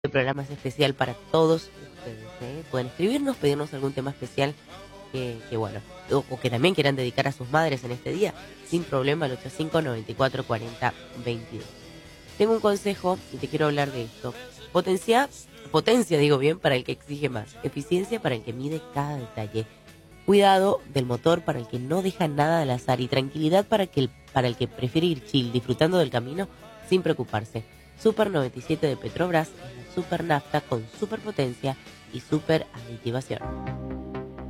Este programa es especial para todos ustedes, ¿eh? Pueden escribirnos, pedirnos algún tema especial que bueno, o que también quieran dedicar a sus madres en este día, sin problema al 85-94-40-22. Tengo un consejo y te quiero hablar de esto. Potencia digo bien, para el que exige más. Eficiencia para el que mide cada detalle. Cuidado del motor para el que no deja nada al azar y tranquilidad para el que prefiere ir chill, disfrutando del camino sin preocuparse. Super 97 de Petrobras es la super nafta con super potencia y super aditivación.